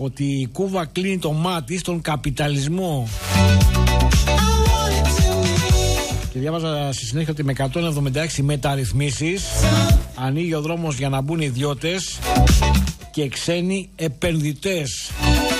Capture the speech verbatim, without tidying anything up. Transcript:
ότι η Κούβα κλείνει το μάτι στον καπιταλισμό. Και διάβαζα στη συνέχεια ότι με εκατόν εβδομήντα έξι μεταρρυθμίσεις ανοίγει ο δρόμος για να μπουν ιδιώτες και ξένοι επενδυτές.